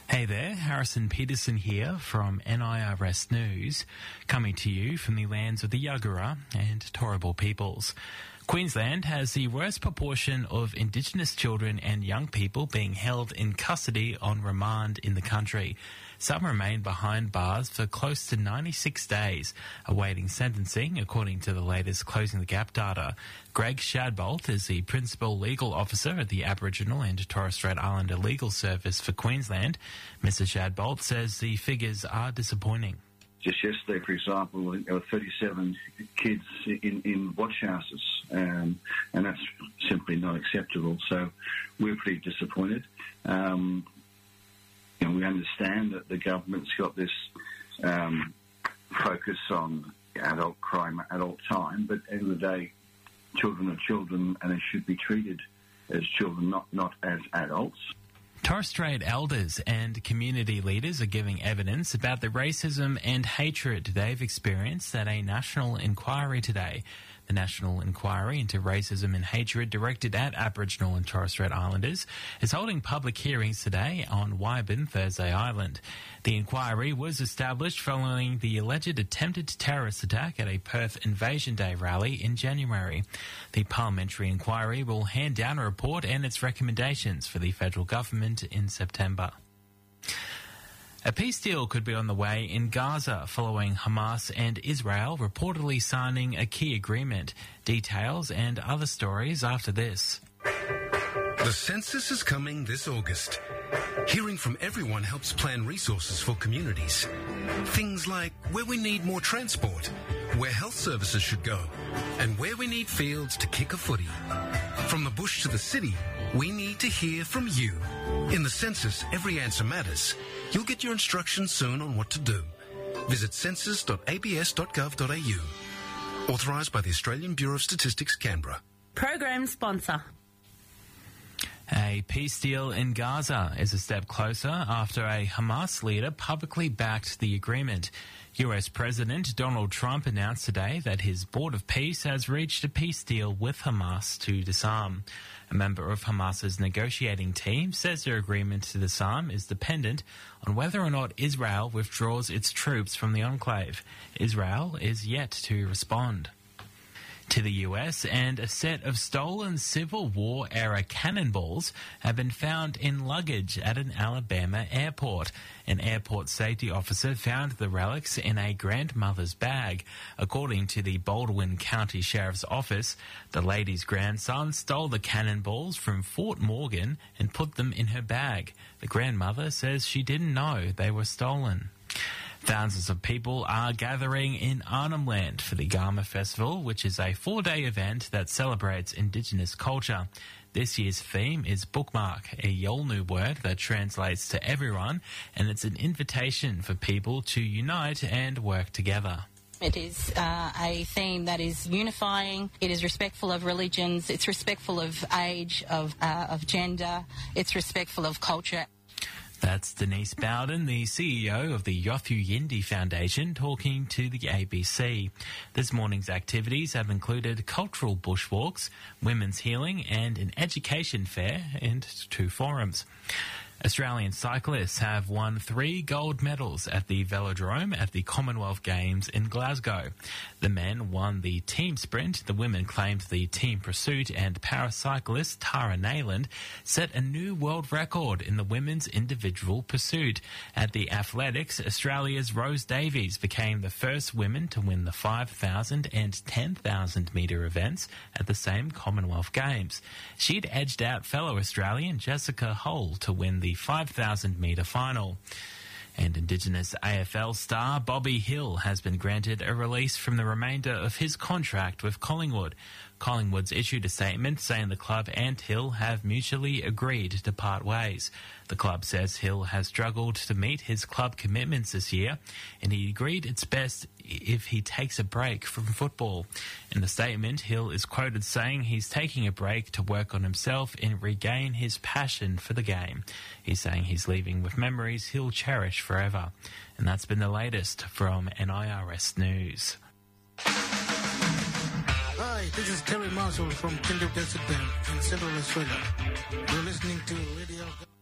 Hey there, Harrison Peterson here from NIRS News, coming to you from the lands of the Yagara and Turrbal peoples. Queensland has the worst proportion of Indigenous children and young people being held in custody on remand in the country. Some remain behind bars for close to 96 days, awaiting sentencing, according to the latest Closing the Gap data. Greg Shadbolt is the Principal Legal Officer at the Aboriginal and Torres Strait Islander Legal Service for Queensland. Mr. Shadbolt says the figures are disappointing. Just yesterday, for example, there were 37 kids in watch houses, and that's simply not acceptable. So we're pretty disappointed. We understand that the government's got this focus on adult crime at adult time, but at the end of the day, children are children and they should be treated as children, not as adults. Torres Strait elders and community leaders are giving evidence about the racism and hatred they've experienced at a national inquiry today. The National Inquiry into Racism and Hatred directed at Aboriginal and Torres Strait Islanders is holding public hearings today on Wyburn, Thursday Island. The inquiry was established following the alleged attempted terrorist attack at a Perth Invasion Day rally in January. The parliamentary inquiry will hand down a report and its recommendations for the federal government in September. A peace deal could be on the way in Gaza following Hamas and Israel reportedly signing a key agreement. Details and other stories after this. The census is coming this August. Hearing from everyone helps plan resources for communities. Things like where we need more transport, where health services should go, and where we need fields to kick a footy. From the bush to the city, we need to hear from you. In the census, every answer matters. You'll get your instructions soon on what to do. Visit census.abs.gov.au. Authorised by the Australian Bureau of Statistics, Canberra. Program sponsor. A peace deal in Gaza is a step closer after a Hamas leader publicly backed the agreement. US President Donald Trump announced today that his Board of Peace has reached a peace deal with Hamas to disarm. A member of Hamas's negotiating team says their agreement to disarm is dependent on whether or not Israel withdraws its troops from the enclave. Israel is yet to respond. To the US, and a set of stolen Civil War-era cannonballs have been found in luggage at an Alabama airport. An airport safety officer found the relics in a grandmother's bag. According to the Baldwin County Sheriff's Office, the lady's grandson stole the cannonballs from Fort Morgan and put them in her bag. The grandmother says she didn't know they were stolen. Thousands of people are gathering in Arnhem Land for the Garma Festival, which is a 4-day event that celebrates Indigenous culture. This year's theme is Bookmark, a Yolngu word that translates to everyone, and it's an invitation for people to unite and work together. It is a theme that is unifying. It is respectful of religions. It's respectful of age, of gender. It's respectful of culture. That's Denise Bowden, the CEO of the Yothu Yindi Foundation, talking to the ABC. This morning's activities have included cultural bushwalks, women's healing and an education fair and 2 forums. Australian cyclists have won 3 gold medals at the Velodrome at the Commonwealth Games in Glasgow. The men won the team sprint, the women claimed the team pursuit, and paracyclist Tara Nayland set a new world record in the women's individual pursuit. At the athletics, Australia's Rose Davies became the first woman to win the 5,000 and 10,000 metre events at the same Commonwealth Games. She'd edged out fellow Australian Jessica Hull to win the 5,000 metre final. And Indigenous AFL star Bobby Hill has been granted a release from the remainder of his contract with Collingwood. Collingwood's issued a statement saying the club and Hill have mutually agreed to part ways. The club says Hill has struggled to meet his club commitments this year, and he agreed it's best if he takes a break from football. In the statement, Hill is quoted saying he's taking a break to work on himself and regain his passion for the game. He's saying he's leaving with memories he'll cherish forever. And that's been the latest from NIRS News. Hi, this is Terry Marshall from Kinder Desert Dam in Central Australia. You're listening to Radio...